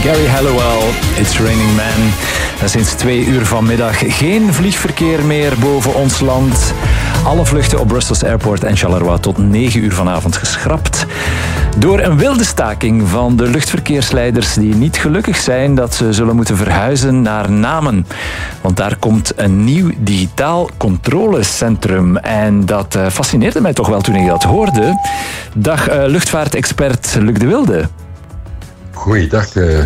Gary Halliwell, It's Raining Man. En sinds 2 uur vanmiddag geen vliegverkeer meer boven ons land. Alle vluchten op Brussels Airport en Charleroi tot 9 uur vanavond geschrapt. Door een wilde staking van de luchtverkeersleiders die niet gelukkig zijn dat ze zullen moeten verhuizen naar Namen. Want daar komt een nieuw digitaal controlecentrum. En dat fascineerde mij toch wel toen ik dat hoorde. Dag luchtvaartexpert Luc de Wilde. Goeiedag.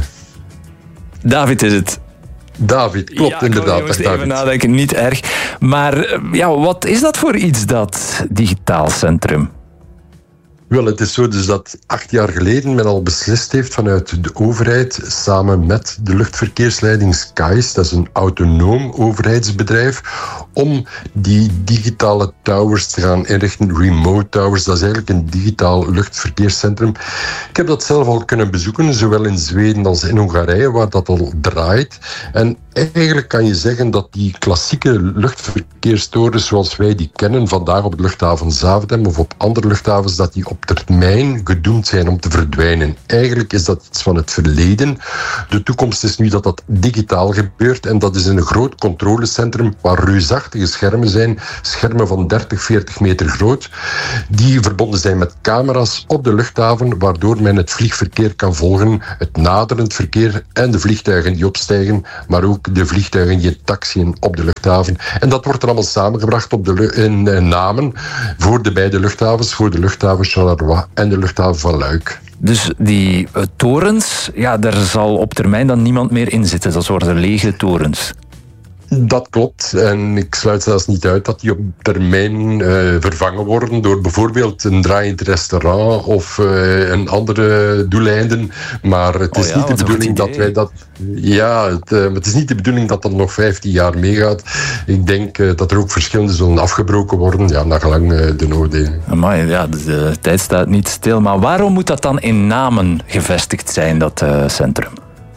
David is het. David, klopt inderdaad. Ik moest even nadenken, niet erg. Maar wat is dat voor iets, dat digitaal centrum? Wel, het is zo dus dat 8 jaar geleden men al beslist heeft vanuit de overheid, samen met de luchtverkeersleiding SkyS, dat is een autonoom overheidsbedrijf, om die digitale towers te gaan inrichten, remote towers. Dat is eigenlijk een digitaal luchtverkeerscentrum. Ik heb dat zelf al kunnen bezoeken, zowel in Zweden als in Hongarije, waar dat al draait. En eigenlijk kan je zeggen dat die klassieke luchtverkeerstorens zoals wij die kennen, vandaag op de luchthaven Zaventem of op andere luchthavens, dat die op termijn gedoemd zijn om te verdwijnen. Eigenlijk is dat iets van het verleden. De toekomst is nu dat dat digitaal gebeurt en dat is in een groot controlecentrum waar reusachtige schermen zijn, schermen van 30, 40 meter groot, die verbonden zijn met camera's op de luchthaven, waardoor men het vliegverkeer kan volgen, het naderend verkeer en de vliegtuigen die opstijgen, maar ook de vliegtuigen die taxiën op de luchthaven. En dat wordt er allemaal samengebracht in Namen voor de beide luchthavens, voor de luchthaven Charleroi en de luchthaven van Luik. Dus die torens, daar zal op termijn dan niemand meer in zitten. Dat worden lege torens. Dat klopt. En ik sluit zelfs niet uit dat die op termijn vervangen worden door bijvoorbeeld een draaiend restaurant of een andere doeleinden. Maar het is niet de bedoeling dat wij dat... het is niet de bedoeling dat dat nog 15 jaar meegaat. Ik denk dat er ook verschillende zullen afgebroken worden, naar gelang de nood. Amai, de tijd staat niet stil. Maar waarom moet dat dan in Namen gevestigd zijn, dat centrum?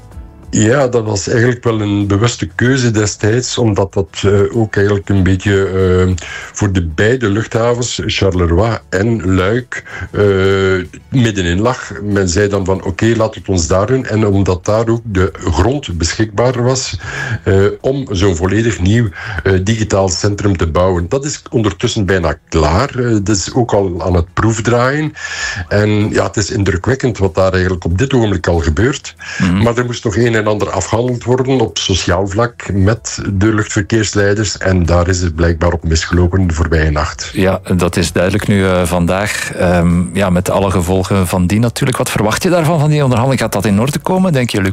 Ja, dat was eigenlijk wel een bewuste keuze destijds, omdat dat ook eigenlijk een beetje voor de beide luchthavens, Charleroi en Luik, middenin lag. Men zei dan van oké, laat het ons daar doen. En omdat daar ook de grond beschikbaar was om zo'n volledig nieuw digitaal centrum te bouwen. Dat is ondertussen bijna klaar. Dat is ook al aan het proefdraaien. En het is indrukwekkend wat daar eigenlijk op dit ogenblik al gebeurt. Mm-hmm. Maar er moest nog een en ander afgehandeld worden op sociaal vlak met de luchtverkeersleiders en daar is het blijkbaar op misgelopen de voorbije nacht. Ja, dat is duidelijk nu vandaag. Met alle gevolgen van die natuurlijk. Wat verwacht je daarvan, van die onderhandeling? Gaat dat in orde komen, denk je, Luc?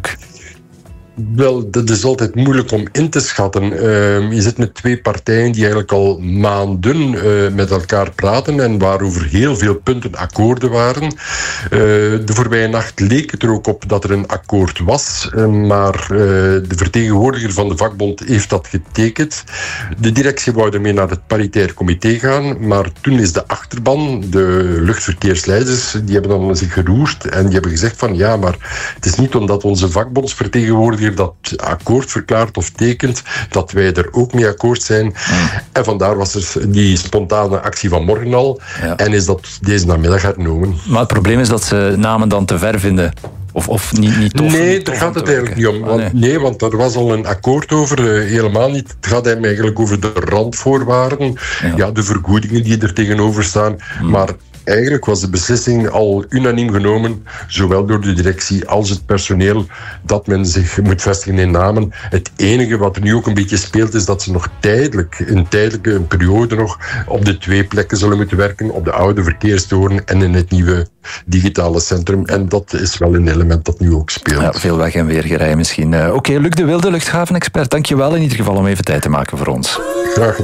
Wel, dat is altijd moeilijk om in te schatten. Je zit met 2 partijen die eigenlijk al maanden met elkaar praten en waarover heel veel punten akkoorden waren. De voorbije nacht leek het er ook op dat er een akkoord was, maar de vertegenwoordiger van de vakbond heeft dat getekend. De directie wou ermee naar het paritair comité gaan, maar toen is de achterban, de luchtverkeersleiders, die hebben dan zich geroerd en die hebben gezegd van maar het is niet omdat onze vakbondsvertegenwoordiger dat akkoord verklaart of tekent, dat wij er ook mee akkoord zijn. En vandaar was er die spontane actie van morgen al. En is dat deze namiddag hernomen. Maar het probleem is dat ze Namen dan te ver vinden. Of niet tof? Nee, daar gaat het eigenlijk niet om. Want er was al een akkoord over. Helemaal niet. Het gaat eigenlijk over de randvoorwaarden. De vergoedingen die er tegenover staan. Maar eigenlijk was de beslissing al unaniem genomen, zowel door de directie als het personeel, dat men zich moet vestigen in Namen. Het enige wat er nu ook een beetje speelt, is dat ze nog een tijdelijke periode nog op de 2 plekken zullen moeten werken, op de oude verkeerstoren en in het nieuwe digitale centrum. En dat is wel een element dat nu ook speelt. Veel weg- en weergerij misschien. Oké, Luc de Wilde, luchthavenexpert, dank je wel in ieder geval om even tijd te maken voor ons. Graag gedaan.